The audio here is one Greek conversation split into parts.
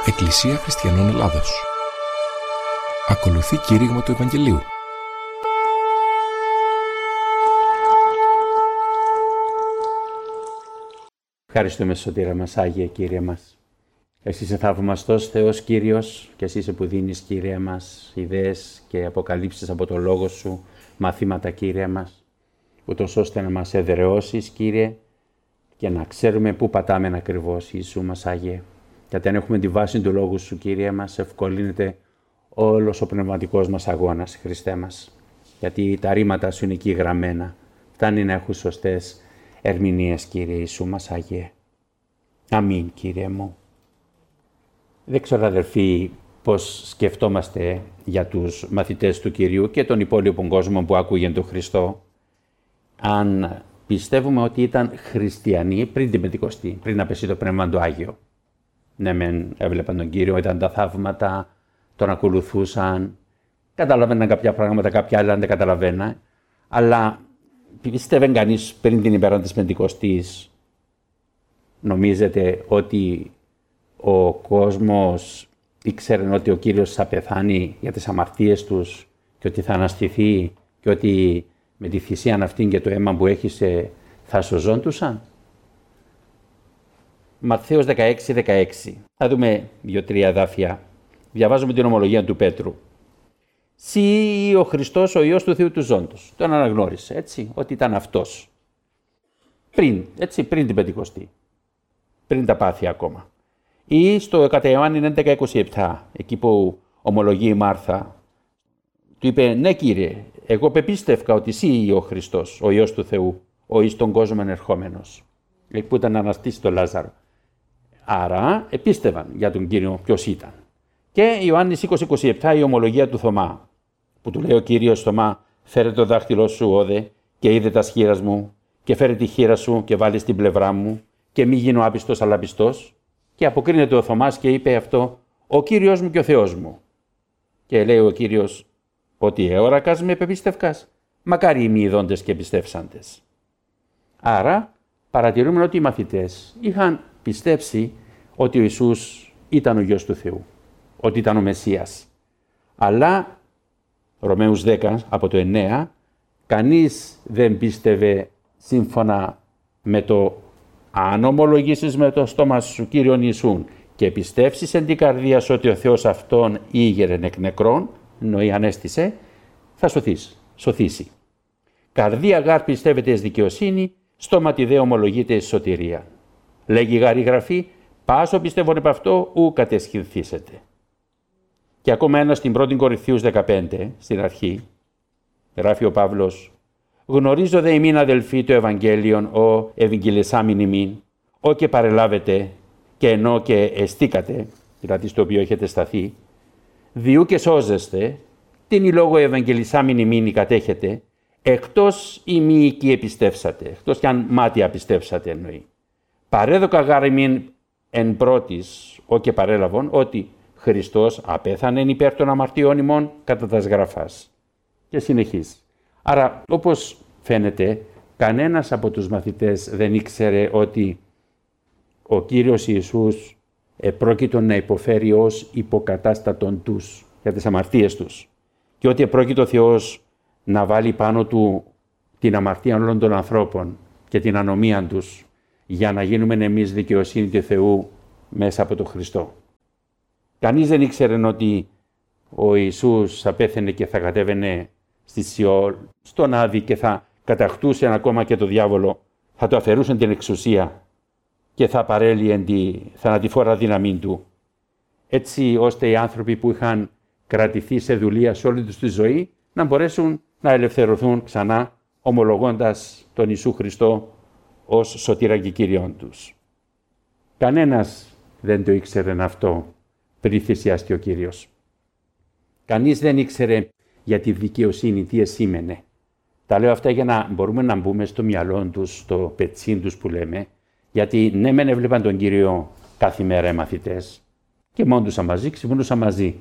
Εκκλησία Χριστιανών Ελλάδος. Ακολουθεί κήρυγμα του Ευαγγελίου. Ευχαριστούμε, Σωτήρα μας, Άγιε Κύριε μας. Εσύ είσαι θαυμαστός Θεός Κύριος και εσύ είσαι που δίνεις, Κύριε μας, ιδέες και αποκαλύψεις από το Λόγο Σου, μαθήματα, Κύριε μας, ούτως ώστε να μας εδραιώσεις, Κύριε, και να ξέρουμε πού πατάμε ακριβώς, Ιησού μας, Άγιε. Γιατί αν έχουμε τη βάση του Λόγου Σου, Κύριε μας, ευκολύνεται όλος ο πνευματικός μας αγώνας, Χριστέ μας. Γιατί τα ρήματα Σου είναι εκεί γραμμένα. Φτάνει να έχουν σωστές ερμηνείες, Κύριε Ιησού μας, Άγιε. Αμήν, Κύριε μου. Δεν ξέρω, αδερφοί, πώς σκεφτόμαστε για τους μαθητές του Κυρίου και τον υπόλοιπο κόσμο που άκουγε τον Χριστό, αν πιστεύουμε ότι ήταν χριστιανοί πριν την Πεντηκοστή, πριν να πέσει το Πνεύμα του Άγιο. Ναι, μεν έβλεπαν τον Κύριο, ήταν τα θαύματα, τον ακολουθούσαν, καταλαβαίναν κάποια πράγματα, κάποια άλλα δεν καταλαβαίναν, αλλά πιστεύει κανείς πριν την ημέρα της Πεντηκοστής, νομίζετε ότι ο κόσμος ήξερε ότι ο Κύριος θα πεθάνει για τις αμαρτίες τους και ότι θα αναστηθεί και ότι με τη θυσία αυτή και το αίμα που έχησε θα σωζόντουσαν? Ματθαίος 16. Θα δούμε 2-3 εδάφια. Διαβάζουμε την ομολογία του Πέτρου. «Συ ο Χριστός, ο Υιός του Θεού του Ζώντος». Τον αναγνώρισε, έτσι, ότι ήταν αυτός. Πριν την Πεντηκοστή. Πριν τα πάθη ακόμα. Ή στο κατά Ιωάννη 11:27, εκεί που ομολογεί η Μάρθα, του είπε: «Ναι, Κύριε, εγώ πεπίστευκα ότι εσύ ο Χριστός, ο Υιός του Θεού, ο εις τον κόσμο ερχόμενος». Που ήταν να αναστήσει τον Λάζαρο. Άρα επίστευαν για τον Κύριο ποιος ήταν. Και Ιωάννης 20:27, η ομολογία του Θωμά, που του λέει ο Κύριος: «Θωμά, φέρε το δάχτυλό σου, όδε, και είδε τα σχήρας μου, και φέρε τη χείρα σου και βάλει στην πλευρά μου, και μη γίνω άπιστος αλλά πιστός». Και αποκρίνεται ο Θωμάς και είπε αυτό: «Ο Κύριος μου και ο Θεός μου». Και λέει ο Κύριος: «Ότι εώρακας με πεπίστευκας, μακάρι οι μη ειδώντες και πιστεύσαντες». Άρα παρατηρούμε ότι οι μαθητές είχαν πιστέψει ότι ο Ιησούς ήταν ο Υιός του Θεού, ότι ήταν ο Μεσσίας. Αλλά, Ρωμαίους 10 από το 9, κανείς δεν πίστευε σύμφωνα με το «αν ομολογήσεις με το στόμα σου Κύριον Ιησούν και πιστεύσεις εν την καρδία σου ότι ο Θεός αυτόν ήγερεν εκ νεκρών», εννοεί ανέστησε, θα σωθήσει. «Καρδία γάρ πιστεύετε εις δικαιοσύνη, στόματι δε ομολογείται εις σωτηρία. Λέγει γάρ η Γραφή, πάσο πιστεύον επ' αυτό ου κατεσχυνθήσετε». Και ακόμα ένα στην 1 Κορινθίους 15, στην αρχή, γράφει ο Παύλος: «Γνωρίζω δε ημίν αδελφοί το Ευαγγέλιον, ο ευαγγελισάμιν ημίν, ο και παρελάβετε και ενώ και εστίκατε», δηλαδή στο οποίο έχετε σταθεί, «διού και σώζεστε, την η λόγω ευαγγελισάμιν ημίν κατέχετε, εκτός ημί εκεί επιστεύσατε», εκτός κι αν μάτια πιστεύσατε εννοεί. «Παρέδοκα γάρ ημίν εν πρώτης, ο και παρέλαβον, ότι Χριστός απέθανεν υπέρ των αμαρτιών ημών κατά τας γραφάς». Και συνεχίζει. Άρα, όπως φαίνεται, κανένας από τους μαθητές δεν ήξερε ότι ο Κύριος Ιησούς επρόκειτο να υποφέρει ως υποκατάστατον τους για τις αμαρτίες τους και ότι επρόκειτο ο Θεός να βάλει πάνω του την αμαρτία όλων των ανθρώπων και την ανομία τους για να γίνουμε εμείς δικαιοσύνη του Θεού μέσα από τον Χριστό. Κανείς δεν ήξερε ότι ο Ιησούς θα πέθαινε και θα κατέβαινε στη Σιόλ, στον Άδη, και θα κατακτούσε ακόμα και το διάβολο, θα του αφαιρούσαν την εξουσία και θα παρέλυε τη θανατηφόρα δύναμή του. Έτσι ώστε οι άνθρωποι που είχαν κρατηθεί σε δουλεία σε όλη τους τη ζωή να μπορέσουν να ελευθερωθούν ξανά, ομολογώντας τον Ιησού Χριστό ως σωτήρα και Κύριον τους. Κανένας δεν το ήξερε αυτό πριν θυσιαστεί ο Κύριος. Κανείς δεν ήξερε για τη δικαιοσύνη τι εσήμενε. Τα λέω αυτά για να μπορούμε να μπούμε στο μυαλό τους, στο πετσίν τους που λέμε, γιατί ναι μεν έβλεπαν τον Κύριο κάθε μέρα οι μαθητές και μόντουσαν μαζί, ξυπνούσαν μαζί.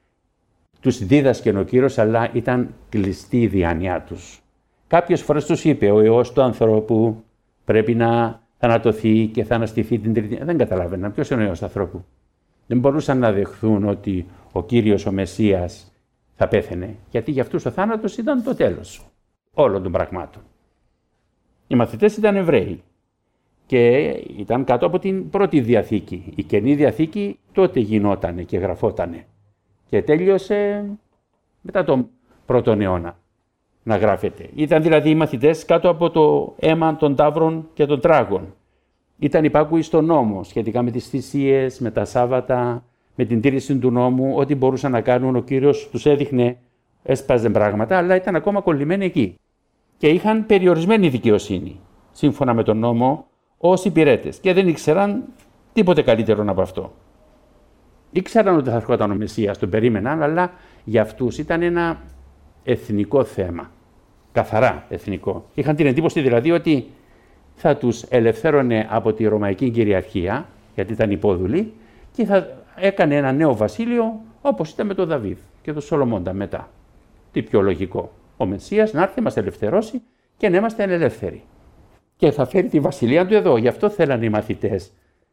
Τους δίδασκε ο Κύριος, αλλά ήταν κλειστή η διάνοιά τους. Κάποιες φορές τους είπε: «Ο Υιός του ανθρώπου πρέπει να θανατωθεί και θα αναστηθεί την τρίτη». Δεν καταλάβαιναν ποιος είναι ο Υιός του ανθρώπου. Δεν μπορούσαν να δεχθούν ότι ο Κύριος ο Μεσσίας θα πέθαινε, γιατί για αυτούς ο θάνατος ήταν το τέλος όλων των πραγμάτων. Οι μαθητές ήταν Εβραίοι και ήταν κάτω από την πρώτη Διαθήκη. Η Καινή Διαθήκη τότε γινότανε και γραφότανε και τέλειωσε μετά τον πρώτον αιώνα να γράφεται. Ήταν δηλαδή οι μαθητές κάτω από το αίμα των ταύρων και των τράγων. Ήταν υπάκουοι στον νόμο σχετικά με τις θυσίες, με τα Σάββατα, με την τήρηση του νόμου, ό,τι μπορούσαν να κάνουν. Ο Κύριος τους έδειχνε, έσπαζε πράγματα, αλλά ήταν ακόμα κολλημένοι εκεί. Και είχαν περιορισμένη δικαιοσύνη, σύμφωνα με τον νόμο, ως υπηρέτες και δεν ήξεραν τίποτε καλύτερο από αυτό. Ήξεραν ότι θα έρχονταν ο Μεσσίας, τον περίμεναν, αλλά για αυτούς ήταν ένα εθνικό θέμα, καθαρά εθνικό. Είχαν την εντύπωση δηλαδή ότι θα τους ελευθέρωνε από τη Ρωμαϊκή κυριαρχία, γιατί ήταν υπόδουλοι, και θα έκανε ένα νέο βασίλειο όπως ήταν με τον Δαβίδ και τον Σολομώντα μετά. Τι πιο λογικό. Ο Μεσσίας να έρθει, μας ελευθερώσει και να είμαστε ελεύθεροι. Και θα φέρει τη βασιλεία του εδώ. Γι' αυτό θέλανε οι μαθητές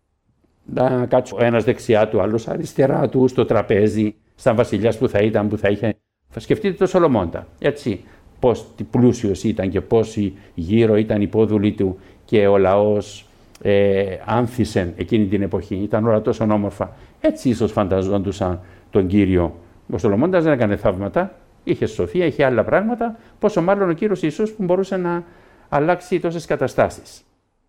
να κάτσουν ο ένας δεξιά του, άλλος αριστερά του, στο τραπέζι, σαν βασιλιάς που θα ήταν, που θα είχε. Σκεφτείτε τον Σολομώντα, έτσι. Πώς πλούσιος ήταν και πόσοι γύρω ήταν υπόδουλοι του και ο λαός άνθησεν εκείνη την εποχή. Ήταν όλα τόσο όμορφα. Έτσι ίσως φανταζόντουσαν τον Κύριο. Ο Σολομώντας δεν έκανε θαύματα, είχε σοφία, είχε άλλα πράγματα, πόσο μάλλον ο Κύριος Ιησούς που μπορούσε να αλλάξει τόσες καταστάσεις.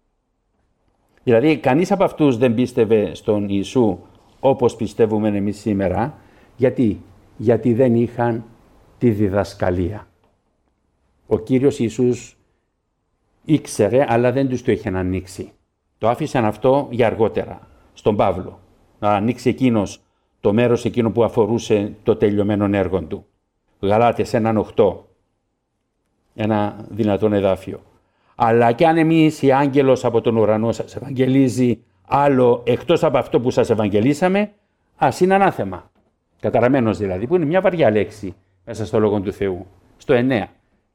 Δηλαδή κανείς από αυτούς δεν πίστευε στον Ιησού όπως πιστεύουμε εμείς σήμερα. Γιατί δεν είχαν τη διδασκαλία. Ο Κύριος Ιησούς ήξερε, αλλά δεν τους το είχε ανοίξει. Το άφησαν αυτό για αργότερα, στον Παύλο. Να ανοίξει εκείνος το μέρος εκείνο που αφορούσε το τελειωμένο έργο του. Γαλάτες 1:8, ένα δυνατόν εδάφιο. Αλλά κι αν εμείς η άγγελος από τον ουρανό σας ευαγγελίζει άλλο εκτός από αυτό που σας ευαγγελίσαμε, ας είναι ανάθεμα. Καταραμένος δηλαδή, που είναι μια βαριά λέξη μέσα στο Λόγο του Θεού. Στο 9.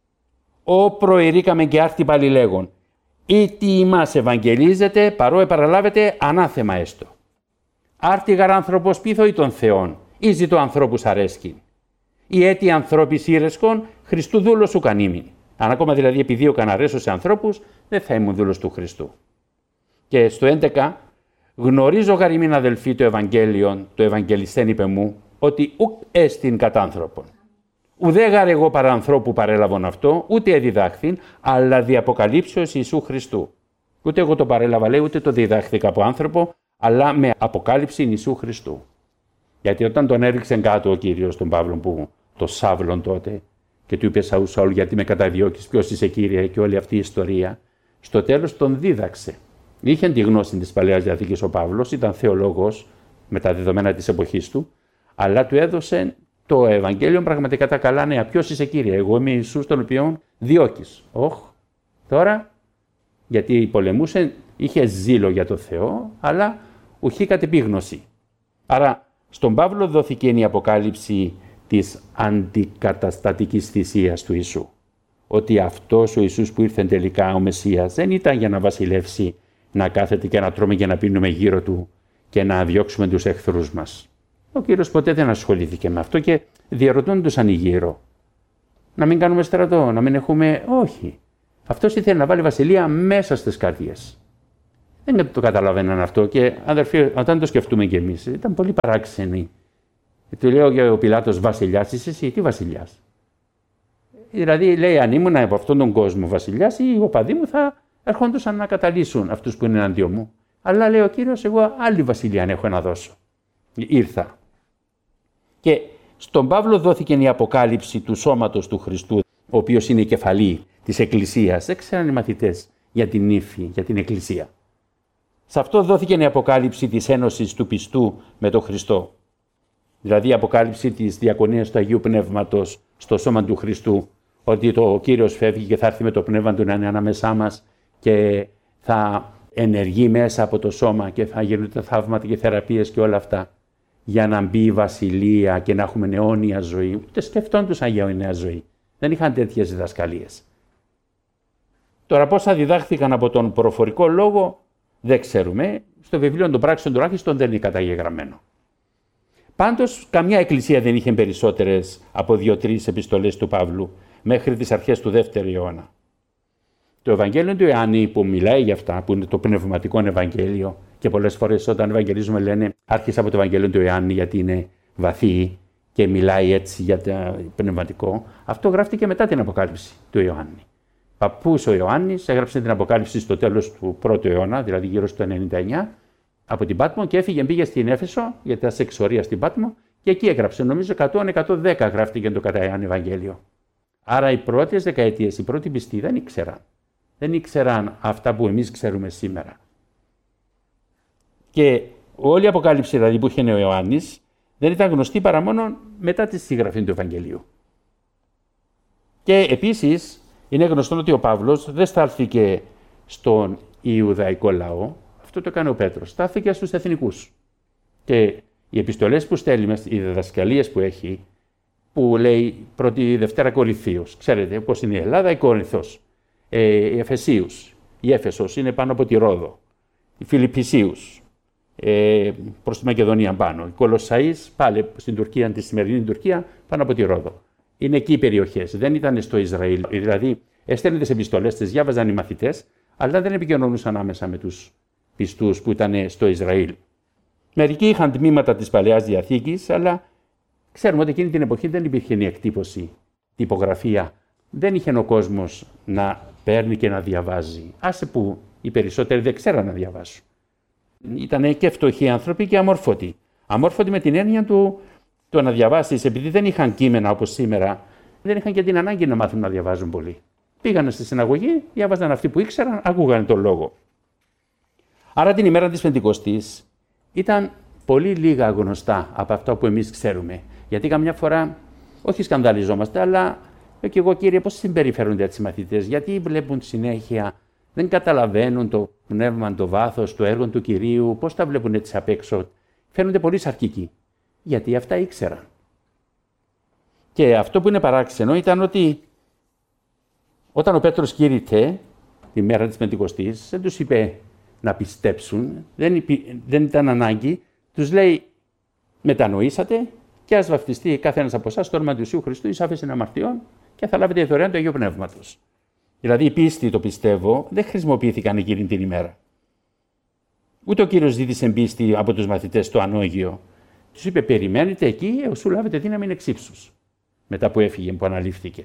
«Ω προερήκαμε και άρτη πάλι λέγον, ή τι ημάς ευαγγελίζεται, παρό επαραλάβετε ανάθεμα έστω. Άρτη γαρ άνθρωπος πείθω ή των Θεών, ή ζητώ ανθρώπους αρέσκην. Ή έτη ανθρώπης ήρεσκον, Χριστού δούλος σου κανήμην». Αν ακόμα δηλαδή επιδίωκαν αρέσω σε ανθρώπους, δεν θα ήμουν δούλος του Χριστού. Και στο 11, «Γνωρίζω γαριμήν αδελφοί το Ευαγγέλιον, το Ευαγγελιστέν είπε μου, ότι ουκ έστιν κατά άνθρωπον. Ουδέ γαρ εγώ παρά ανθρώπου παρέλαβον αυτό, ούτε εδιδάχθην, αλλά δι' αποκαλύψεως Ιησού Χριστού. Ούτε εγώ το παρέλαβα, λέει, ούτε το διδάχθηκα από άνθρωπο, αλλά με αποκάλυψη Ιησού Χριστού. Γιατί όταν τον έριξε κάτω ο Κύριος τον Παύλο, που το Σάβλον τότε, και του είπε Σαούλ, Σαούλ, γιατί με καταδιώκεις, ποιος είσαι Κύριε, και όλη αυτή η ιστορία, στο τέλος τον δίδαξε. Είχε τη γνώση της Παλαιάς Διαθήκης ο Παύλος, ήταν θεολόγος με τα δεδομένα της εποχής του, αλλά του έδωσε το Ευαγγέλιο πραγματικά τα καλά νέα. Ποιος είσαι Κύριε, εγώ είμαι Ιησούς τον οποίον διώκεις. Τώρα, γιατί πολεμούσε, είχε ζήλο για το Θεό, αλλά ουχή κατ' επίγνωση. Άρα, στον Παύλο δόθηκε η αποκάλυψη της αντικαταστατικής θυσίας του Ιησού. Ότι αυτός ο Ιησούς που ήρθε τελικά ο Μεσσίας δεν ήταν για να βασιλεύσει, να κάθεται και να τρώμε και να πίνουμε γύρω του και να διώξουμε τους εχθρούς μας. Ο Κύριος ποτέ δεν ασχολήθηκε με αυτό και διαρωτούντουσαν γύρω. Να μην κάνουμε στρατό, να μην έχουμε... Όχι. Αυτός ήθελε να βάλει βασιλεία μέσα στις καρδιές. Δεν το καταλαβαίναν αυτό και αδερφοί, όταν το σκεφτούμε κι εμείς, ήταν πολύ παράξενοι. Του λέω και ο Πιλάτος, βασιλιάς είσαι εσύ, τι βασιλιάς. Δηλαδή λέει, αν ήμουν από αυτόν τον κόσμο βασιλιάς, οι οπαδοί μου θα ερχόντουσαν να καταλύσουν αυτούς που είναι εναντίον μου. Αλλά λέει ο Κύριος, εγώ άλλη βασιλεία έχω να δώσω. Ήρθα. Και στον Παύλο δόθηκε η αποκάλυψη του σώματος του Χριστού, ο οποίος είναι η κεφαλή της Εκκλησίας. Δεν ξέραν οι μαθητές για την ύφη, για την Εκκλησία. Σε αυτό δόθηκε η αποκάλυψη της ένωσης του πιστού με τον Χριστό. Δηλαδή η αποκάλυψη της διακονίας του Αγίου Πνεύματος στο σώμα του Χριστού, ότι ο Κύριος φεύγει και θα έρθει με το Πνεύμα του να είναι ανάμεσά μας και θα ενεργεί μέσα από το σώμα και θα γίνονται θαύματα και θεραπείες και όλα αυτά για να μπει η βασιλεία και να έχουμε αιώνια ζωή. Ούτε σκεφτόντουσαν για αιώνια ζωή. Δεν είχαν τέτοιες διδασκαλίες. Τώρα πόσα διδάχθηκαν από τον προφορικό λόγο δεν ξέρουμε. Στο βιβλίο των πράξεων τουλάχιστον δεν είναι καταγεγραμμένο. Πάντως, καμιά εκκλησία δεν είχε περισσότερες από 2-3 επιστολές του Παύλου μέχρι τις αρχές του 2ου αιώνα. Το Ευαγγέλιο του Ιωάννη που μιλάει για αυτά, που είναι το πνευματικό Ευαγγέλιο, και πολλές φορές όταν ευαγγελίζουμε λένε άρχισε από το Ευαγγέλιο του Ιωάννη γιατί είναι βαθύ και μιλάει έτσι για το πνευματικό, αυτό γράφτηκε μετά την Αποκάλυψη του Ιωάννη. Παππούς ο Ιωάννης έγραψε την Αποκάλυψη στο τέλος του 1ου αιώνα, δηλαδή γύρω στο 99, από την Πάτμο και πήγε στην Έφεσο, γιατί ήταν σε εξορία στην Πάτμο, και εκεί έγραψε. Νομίζω 100-110 γράφτηκε το κατά Ιωάννη Ευαγγέλιο. Άρα οι πρώτες δεκαετίες, οι πρώτοι πιστοί δεν ήξεραν. Δεν ήξεραν αυτά που εμείς ξέρουμε σήμερα. Και όλη η Αποκάλυψη δηλαδή που είχε ο Ιωάννης δεν ήταν γνωστή παρά μόνο μετά τη συγγραφή του Ευαγγελίου. Και επίσης είναι γνωστό ότι ο Παύλος δεν στάλθηκε στον Ιουδαϊκό λαό, αυτό το έκανε ο Πέτρος, στάθηκε στους εθνικούς. Και οι επιστολές που στέλνει, οι διδασκαλίες που έχει, που λέει πρώτη Δευτέρα Κορινθίους, ξέρετε πώς είναι η Ελλάδα, η Κόρινθος, οι Εφεσίους, η Έφεσος είναι πάνω από τη Ρόδο, οι Φιλιππισίους, προς τη Μακεδονία πάνω, οι Κολοσσαείς πάλι στην Τουρκία, τη σημερινή Τουρκία, πάνω από τη Ρόδο. Είναι εκεί οι περιοχές, δεν ήταν στο Ισραήλ. Δηλαδή, έστελνε τις επιστολές, τις διάβαζαν οι μαθητές, αλλά δεν επικοινωνούσαν άμεσα με τους πιστούς που ήταν στο Ισραήλ. Μερικοί είχαν τμήματα της Παλαιάς Διαθήκης, αλλά ξέρουμε ότι εκείνη την εποχή δεν υπήρχε η εκτύπωση, τυπογραφία. Δεν είχε ο κόσμος να παίρνει και να διαβάζει. Άσε που οι περισσότεροι δεν ξέραν να διαβάσουν. Ήταν και φτωχοί άνθρωποι και αμόρφωτοι. Αμόρφωτοι με την έννοια του να διαβάσεις, επειδή δεν είχαν κείμενα όπως σήμερα, δεν είχαν και την ανάγκη να μάθουν να διαβάζουν πολύ. Πήγανε στη συναγωγή, διάβαζαν αυτοί που ήξεραν, ακούγανε τον λόγο. Άρα την ημέρα της Πεντηκοστής ήταν πολύ λίγα γνωστά από αυτά που εμείς ξέρουμε. Γιατί καμιά φορά, όχι σκανδαλιζόμαστε, αλλά και εγώ κύριε, πώς συμπεριφέρονται έτσι οι μαθητές, γιατί βλέπουν συνέχεια, δεν καταλαβαίνουν το πνεύμα, το βάθος, το έργο του Κυρίου, πώς τα βλέπουν έτσι απ' έξω. Φαίνονται πολύ σαρκικοί, γιατί αυτά ήξεραν. Και αυτό που είναι παράξενο ήταν ότι όταν ο Πέτρος κήρυτε τη μέρα της Πεντηκοστής, δεν τους είπε να πιστέψουν, δεν ήταν ανάγκη, τους λέει μετανοήσατε και ας βαφτιστεί κάθε ένας από εσάς στο όνομα του Ιησού Χριστού εις άφεσιν αμαρτιών και θα λάβετε δωρεάν του Αγίου Πνεύματος. Δηλαδή η πίστη, το πιστεύω, δεν χρησιμοποιήθηκαν εκείνη την ημέρα. Ούτε ο Κύριος ζήτησε πίστη από τους μαθητές στο ανώγειο. Τους είπε περιμένετε εκεί έως σου λάβετε δύναμη εξύψους. Μετά που έφυγε, που αναλήφθηκε.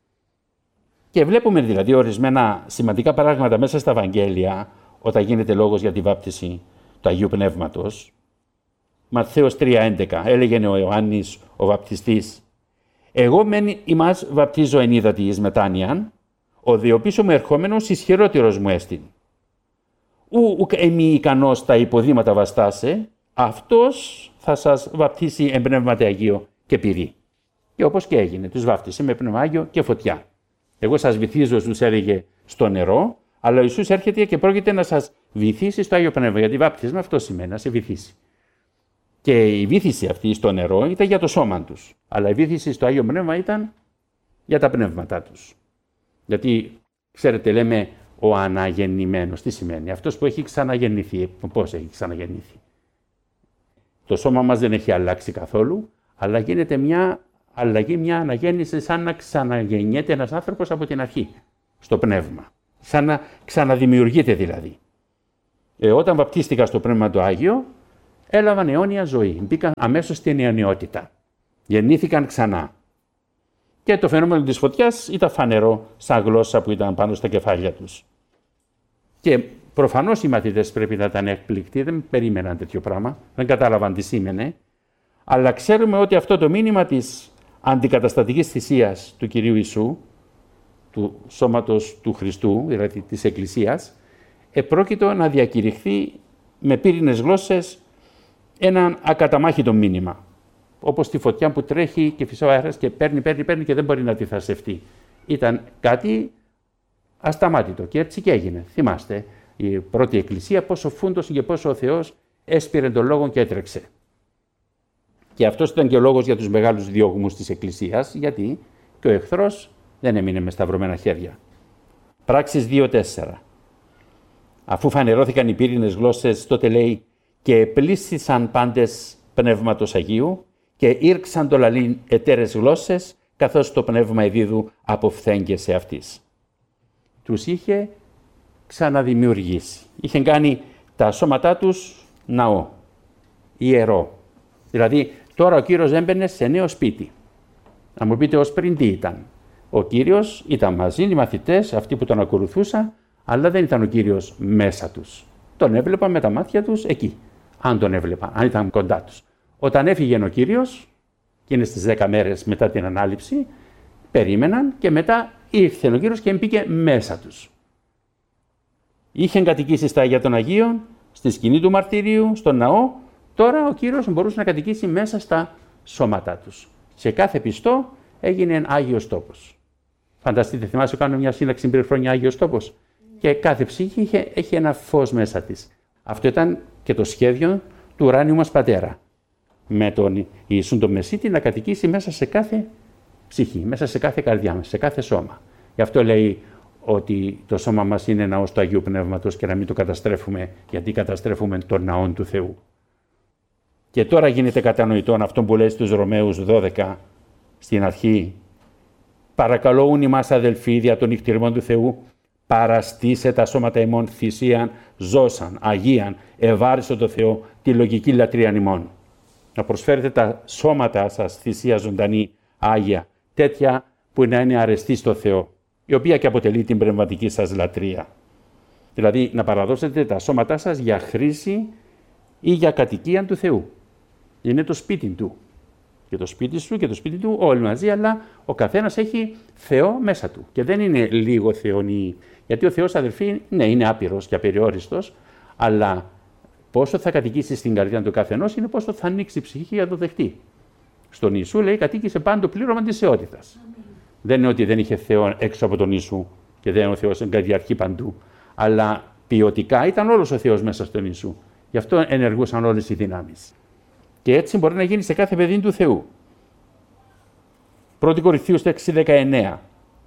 Και βλέπουμε δηλαδή ορισμένα σημαντικά πράγματα μέσα στα Ευαγγέλια όταν γίνεται λόγος για τη βάπτιση του Αγίου Πνεύματος. Ματθαίος 3:11 έλεγε ο Ιωάννης ο βαπτιστής «Εγώ μεν ημάς βαπτίζω εν ύδατι εις μετάνοιαν, ο δε ο πίσω μου ερχόμενος ισχυρότερος μου έστιν. Ουκ εμεί ικανός τα υποδήματα βαστάσε, αυτός θα σας βαπτίσει εν πνεύματι Αγίο και πυρί». Και όπως και έγινε, τους βάφτισε με πνεύμα Άγιο και φωτιά. Εγώ σας βυθίζω, τους έλεγε, στο νερό, αλλά ο Ιησούς έρχεται και πρόκειται να σας βυθίσει στο Άγιο Πνεύμα, γιατί βάπτισμα αυτό σημαίνει, να σε βυθίσει. Και η βύθιση αυτή στο νερό ήταν για το σώμα τους, αλλά η βύθιση στο Άγιο Πνεύμα ήταν για τα πνεύματά τους. Γιατί, ξέρετε, λέμε ο αναγεννημένος, τι σημαίνει, αυτός που έχει ξαναγεννηθεί, πώς έχει ξαναγεννηθεί. Το σώμα μας δεν έχει αλλάξει καθόλου, αλλά γίνεται μια αλλαγή, μια αναγέννηση, σαν να ξαναγεννιέται ένας άνθρωπος από την αρχή, στο πνεύμα. Σαν να ξαναδημιουργείται δηλαδή. Όταν βαπτίστηκα στο Πνεύμα το Άγιο, έλαβαν αιώνια ζωή. Μπήκαν αμέσως στην αιωνιότητα. Γεννήθηκαν ξανά. Και το φαινόμενο της φωτιάς ήταν φανερό σαν γλώσσα που ήταν πάνω στα κεφάλια τους. Και προφανώς οι μαθητές πρέπει να ήταν έκπληκτοι, δεν περίμεναν τέτοιο πράγμα, δεν κατάλαβαν τι σήμαινε. Αλλά ξέρουμε ότι αυτό το μήνυμα της αντικαταστατικής θυσίας του Κυρίου Ιησού, του σώματος του Χριστού, δηλαδή της Εκκλησίας, επρόκειτο να διακηρυχθεί με πύρινες γλώσσες έναν ακαταμάχητο μήνυμα. Όπως τη φωτιά που τρέχει και φυσάει ο αέρας και παίρνει και δεν μπορεί να αντιθασευτεί. Ήταν κάτι ασταμάτητο και έτσι και έγινε. Θυμάστε, η πρώτη Εκκλησία πόσο φούντωσε και πόσο ο Θεός έσπηρε τον λόγο και έτρεξε. Και αυτός ήταν και ο λόγος για τους μεγάλους διώγμους της Εκκλησίας, γιατί και ο εχθρός δεν έμεινε με σταυρωμένα χέρια. Πράξεις 2:4. Αφού φανερώθηκαν οι πύρινες γλώσσες, τότε λέει «Και επλήσθησαν πάντες Πνεύματος Αγίου και ήρξαν το λαλήν εταίρες γλώσσες, καθώς το πνεύμα εδίδου αποφθέγγε αυτής. Τους είχε ξαναδημιουργήσει. Είχε κάνει τα σώματά τους ναό, ιερό. Δηλαδή τώρα ο Κύριος έμπαινε σε νέο σπίτι. Να μου πείτε ως πριν τι ήταν. Ο Κύριος ήταν μαζί, οι μαθητές, αυτοί που τον ακολουθούσαν, αλλά δεν ήταν ο Κύριος μέσα τους. Τον έβλεπαν με τα μάτια τους εκεί, αν τον έβλεπαν, αν ήταν κοντά τους. Όταν έφυγε ο Κύριος, και είναι στις 10 μέρες μετά την Ανάληψη, περίμεναν και μετά ήρθε ο Κύριος και μπήκε μέσα τους. Είχε κατοικήσει στα Αγία των Αγίων, στη σκηνή του μαρτυρίου, στον ναό. Τώρα ο Κύριος μπορούσε να κατοικήσει μέσα στα σώματά τους. Σε κάθε πιστό έγινε Άγιος Τόπος. Φανταστείτε, θυμάσαι, κάνουμε μια σύνταξη πριν χρόνια Άγιος Τόπος. Και κάθε ψυχή έχει ένα φως μέσα της. Αυτό ήταν και το σχέδιο του ουράνιου μας Πατέρα. Με τον Ιησούν τον Μεσίτη να κατοικήσει μέσα σε κάθε ψυχή, μέσα σε κάθε καρδιά μας, σε κάθε σώμα. Γι' αυτό λέει ότι το σώμα μας είναι ναός του Αγίου Πνεύματος και να μην το καταστρέφουμε, γιατί καταστρέφουμε τον ναό του Θεού. Και τώρα γίνεται κατανοητό αυτό που λέει στους Ρωμαίους 12 στην αρχή. Παρακαλώ ούν ημάς αδελφοί δια των νυχτηριμών του Θεού, παραστήσε τα σώματα ημών θυσίαν, ζώσαν, αγίαν, ευάριστο το Θεό, τη λογική λατρείαν ημών. Να προσφέρετε τα σώματα σας θυσία ζωντανή, άγια, τέτοια που να είναι αρεστή στο Θεό, η οποία και αποτελεί την πνευματική σας λατρεία. Δηλαδή να παραδώσετε τα σώματά σας για χρήση ή για κατοικία του Θεού. Είναι το σπίτι του. Και το σπίτι σου και το σπίτι του όλοι μαζί, αλλά ο καθένας έχει Θεό μέσα του. Και δεν είναι λίγο θεονή. Γιατί ο Θεός, αδελφοί, ναι, είναι άπειρος και απεριόριστος, αλλά πόσο θα κατοικήσει στην καρδιά του καθενός είναι πόσο θα ανοίξει η ψυχή για να το δεχτεί. Στον Ιησού λέει κατοίκησε πάντο πλήρωμα της θεότητας. Δεν είναι ότι δεν είχε Θεό έξω από τον Ιησού και δεν είναι ο Θεός εγκαδιαρχεί παντού, αλλά ποιοτικά ήταν όλος ο Θεός μέσα στον Ιησού. Γι' αυτό ενεργούσαν όλες οι δυνάμεις. Και έτσι μπορεί να γίνει σε κάθε παιδί του Θεού. 1 Κορινθίους 6:19.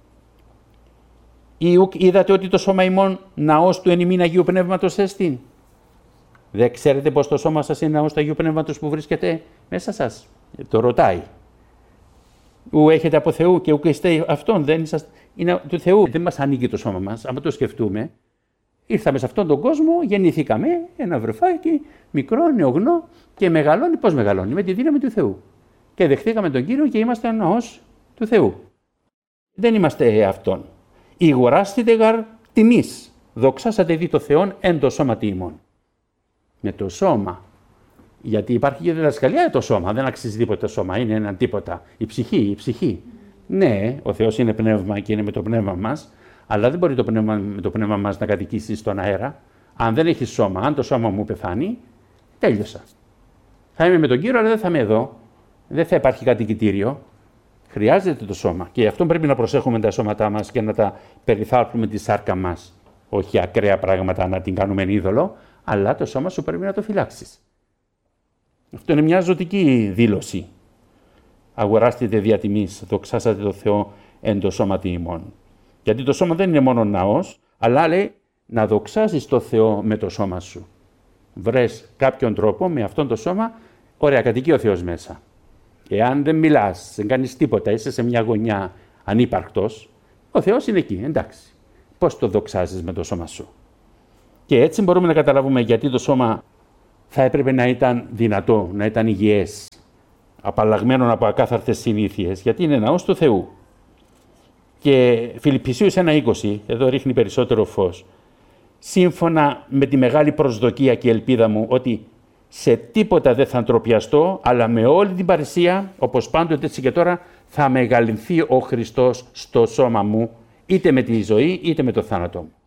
Είδατε ότι το σώμα ημών ναός του εν ημίν Αγίου Πνεύματος έστιν. Δεν ξέρετε πως το σώμα σας είναι ναός του Αγίου Πνεύματος που βρίσκεται μέσα σας. Το ρωτάει. Ου έχετε από Θεού και ου είστε αυτόν. Δεν είσαστε, είναι του Θεού. Δεν μας ανήκει το σώμα μας. Αν το σκεφτούμε, ήρθαμε σε αυτόν τον κόσμο, γεννηθήκαμε ένα βρεφάκι μικρό, νεογνώ και μεγαλώνει. Πώς μεγαλώνει? Με τη δύναμη του Θεού. Και δεχτήκαμε τον Κύριο και είμαστε ναός του Θεού. Δεν είμαστε αυτόν. Ηγοράστητε γαρ τιμής. Δοξάσατε δι το Θεόν εν το σώματι ημών. Με το σώμα. Γιατί υπάρχει και διδασκαλία για το σώμα. Δεν αξίζει τίποτα το σώμα. Είναι ένα τίποτα. Η ψυχή. Ναι, ο Θεός είναι πνεύμα και είναι με το πνεύμα μας. Αλλά δεν μπορεί το πνεύμα, με το πνεύμα μας να κατοικήσει στον αέρα. Αν δεν έχει σώμα, αν το σώμα μου πεθάνει, τέλειωσα. Θα είμαι με τον Κύριο, αλλά δεν θα είμαι εδώ. Δεν θα υπάρχει κατοικητήριο. Χρειάζεται το σώμα. Και γι' αυτό πρέπει να προσέχουμε τα σώματά μας και να τα περιθάλπουμε τη σάρκα μας. Όχι ακραία πράγματα να την κάνουμε είδωλο, αλλά το σώμα σου πρέπει να το φυλάξεις. Αυτό είναι μια ζωτική δήλωση. Αγοράστητε δια τιμής, δοξάσατε το Θεό εν το σώματι ημών. Γιατί το σώμα δεν είναι μόνο ναός, αλλά λέει να δοξάσεις το Θεό με το σώμα σου. Βρες κάποιον τρόπο με αυτόν το σώμα, ωραία, κατοικεί ο Θεός μέσα. Εάν δεν μιλάς, δεν κάνεις τίποτα, είσαι σε μια γωνιά ανύπαρκτος, ο Θεός είναι εκεί, εντάξει. Πώς το δοξάζεις με το σώμα σου? Και έτσι μπορούμε να καταλάβουμε γιατί το σώμα θα έπρεπε να ήταν δυνατό, να ήταν υγιές, απαλλαγμένο από ακάθαρτες συνήθειες, γιατί είναι ναός του Θεού. Και Φιλιππισίους 1:20, εδώ ρίχνει περισσότερο φως. Σύμφωνα με τη μεγάλη προσδοκία και ελπίδα μου ότι σε τίποτα δεν θα ντροπιαστώ, αλλά με όλη την παρησία, όπως πάντοτε έτσι και τώρα, θα μεγαλυνθεί ο Χριστός στο σώμα μου, είτε με τη ζωή είτε με το θάνατό μου.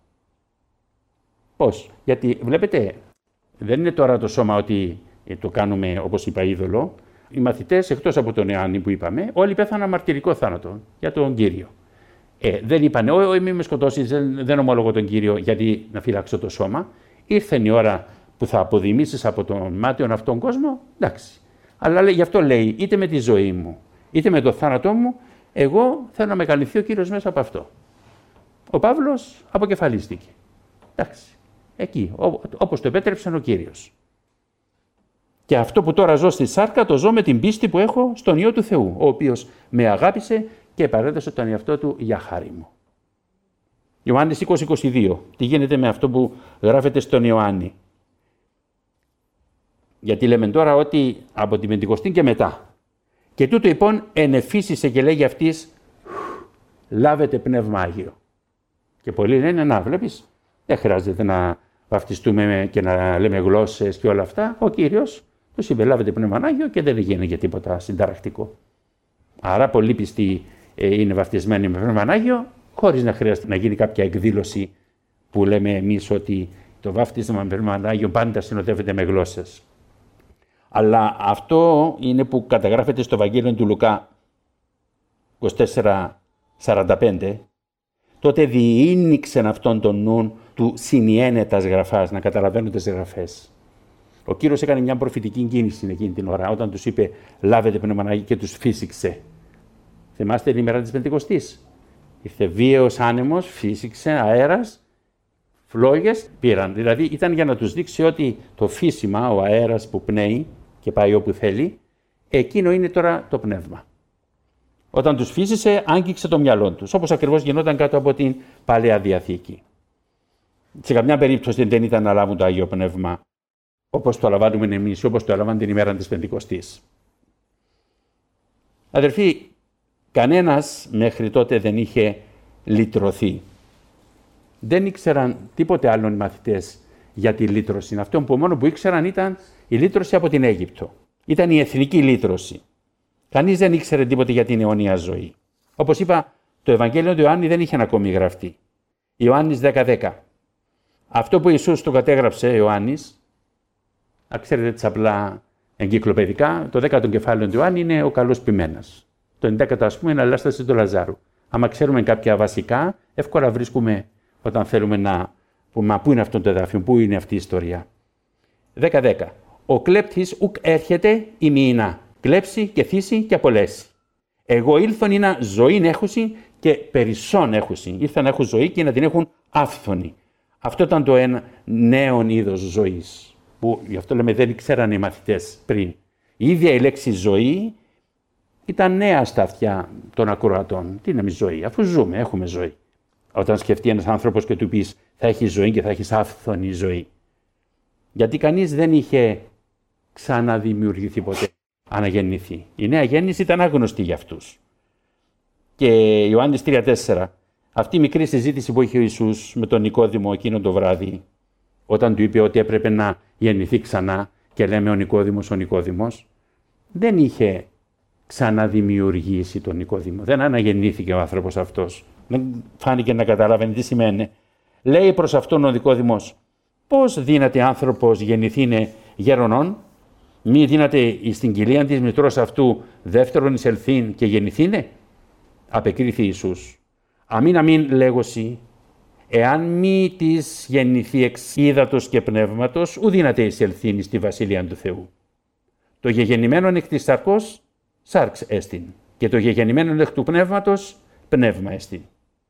Πώς? Γιατί βλέπετε, δεν είναι τώρα το σώμα ότι το κάνουμε όπως είπα είδωλο. Οι μαθητές, εκτός από τον Ιωάννη που είπαμε, όλοι πέθαναν μαρτυρικό θάνατο για τον Κύριο. Δεν είπανε, μη με σκοτώσεις, δεν ομολογώ τον Κύριο γιατί να φυλάξω το σώμα. Ήρθε η ώρα που θα αποδημήσεις από τον μάταιον αυτόν κόσμο, εντάξει. Αλλά γι' αυτό λέει, είτε με τη ζωή μου, είτε με το θάνατό μου, εγώ θέλω να μεγαλυνθεί ο Κύριος μέσα από αυτό. Ο Παύλος αποκεφαλίστηκε. Εντάξει. Εκεί, όπως το επέτρεψε ο Κύριος. Και αυτό που τώρα ζω στη σάρκα το ζω με την πίστη που έχω στον Υιό του Θεού, ο οποίος με αγάπησε και παρέδωσε τον εαυτό του για χάρη μου. Ιωάννης 20-22. Τι γίνεται με αυτό που γράφεται στον Ιωάννη. Γιατί λέμε τώρα ότι από την Πεντηκοστή και μετά. Και τούτο λοιπόν ενεφύσισε και λέγει αυτής, λάβετε Πνεύμα Άγιο. Και πολλοί λένε, να βλέπεις, δεν χρειάζεται να βαφτιστούμε και να λέμε γλώσσες και όλα αυτά. Ο Κύριος τους είπε, λάβετε Πνεύμα Άγιο και δεν γίνει για τίποτα συνταρακτικό. Άρα πολλοί πιστοί είναι βαφτισμένοι με Πνεύμα Άγιο, χωρίς να χρειάζεται να γίνει κάποια εκδήλωση που λέμε εμείς ότι το βάφτισμα με Πνεύμα Άγιο πάντα συνοδεύεται με γλώσσες. Αλλά αυτό είναι που καταγράφεται στο Ευαγγέλιο του Λουκά 24:45. Τότε διήνυξεν αυτόν τον νουν του συνιένετας γραφάς, να καταλαβαίνουν τις γραφές. Ο Κύριος έκανε μια προφητική κίνηση εκείνη την ώρα, όταν τους είπε λάβετε Πνεύμα Άγιο και τους φύσηξε. Θυμάστε την ημέρα της Πεντηκοστής. Ήρθε βίαιος άνεμος, φύσηξε, αέρας, φλόγες πήραν. Δηλαδή ήταν για να τους δείξει ότι το φύσιμα, ο αέρας που πνέει και πάει όπου θέλει, εκείνο είναι τώρα το πνεύμα. Όταν τους φύσησε, άγγιξε το μυαλό τους, όπως ακριβώς γινόταν κάτω από την Παλαιά Διαθήκη. Σε καμιά περίπτωση δεν ήταν να λάβουν το Άγιο Πνεύμα όπως το λαμβάνουμε εμείς, όπως το έλαβαν την ημέρα της Πεντηκοστής. Αδερφοί, κανένας μέχρι τότε δεν είχε λυτρωθεί. Δεν ήξεραν τίποτε άλλο οι μαθητές για τη λύτρωση. Αυτό που μόνο που ήξεραν ήταν η λύτρωση από την Αίγυπτο. Ήταν η εθνική λύτρωση. Κανείς δεν ήξερε τίποτε για την αιώνια ζωή. Όπως είπα, το Ευαγγέλιο του Ιωάννη δεν είχε ακόμη γραφτεί. Ιωάννης 10:10. Αυτό που Ιησούς το κατέγραψε, Ιωάννης, ξέρετε έτσι απλά εγκυκλοπαιδικά, το 10ο κεφάλαιο του Ιωάννη είναι ο καλός ποιμένας. Το 11ο, ας πούμε, είναι Ανάσταση του Λαζάρου. Άμα ξέρουμε κάποια βασικά, εύκολα βρίσκουμε όταν θέλουμε να πούμε πού είναι αυτό το εδάφιο, πού είναι αυτή η ιστορία. 10:10. Ο κλέπτης ουκ έρχεται ημίνα, κλέψει και θύσει και απολέσει. Εγώ ήλθον είναι ζωήν έχουσι και περισσόν έχουσι. Ήρθαν να έχουν ζωή και να την έχουν άφθονη. Αυτό ήταν το ένα νέο είδος ζωής, που γι' αυτό λέμε δεν ξέραν οι μαθητές πριν. Η ίδια η λέξη ζωή ήταν νέα στα αυτιά των ακροατών. Τι είναι ζωή, αφού ζούμε, έχουμε ζωή. Όταν σκεφτεί ένας άνθρωπος και του πεις θα έχει ζωή και θα έχεις άφθονη ζωή. Γιατί κανείς δεν είχε ξαναδημιουργηθεί ποτέ, αναγεννηθεί. Η νέα γέννηση ήταν άγνωστη για αυτούς. Και Ιωάννης 3:4, αυτή η μικρή συζήτηση που είχε ο Ιησούς με τον Νικόδημο εκείνο το βράδυ, όταν του είπε ότι έπρεπε να γεννηθεί ξανά και λέμε ο Νικόδημος, δεν είχε ξαναδημιουργήσει τον Νικόδημο. Δεν αναγεννήθηκε ο άνθρωπος αυτός. Δεν φάνηκε να καταλάβαινε τι σημαίνει. Λέει προς αυτόν ο Νικόδημος, πώς δύναται άνθρωπος γεννηθήνε γερονών, μη δύναται στην κοιλία της μητρός αυτού δεύτερον εισελθήν και γεννηθήνε. Απεκρίθη Ιησούς. Αμήν λέγωση, εάν μη της γεννηθεί εξ ύδατος και πνεύματος, ου δύναται εισελθήν στη βασιλεία του Θεού. Το γεγεννημένον εκ της σαρκός, σάρξ έστιν, και το γεγεννημένον εκ του πνεύματος, πνεύμα έστιν.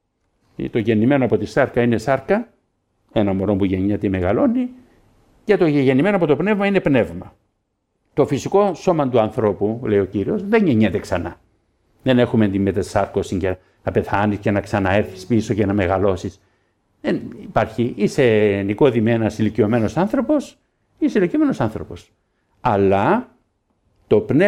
Το γεννημένο από τη σάρκα είναι σάρκα, ένα μωρό που γεννιέται μεγαλώνει, και το γεννημένο από το πνεύμα είναι πνεύμα. Το φυσικό σώμα του ανθρώπου, λέει ο Κύριος, δεν γεννιέται ξανά. Δεν έχουμε τη μετασάρκωση και να πεθάνεις και να ξαναέρθεις πίσω και να μεγαλώσεις. Δεν υπάρχει. Είσαι Νικόδημε ένας ηλικιωμένος άνθρωπος, είσαι ηλικιωμένος άνθρωπος. Αλλά το πνεύμα